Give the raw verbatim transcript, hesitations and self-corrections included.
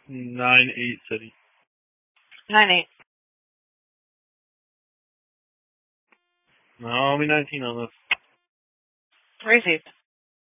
Nine eight City. Nine eight. No, I'll be nineteen on this. Raise eight.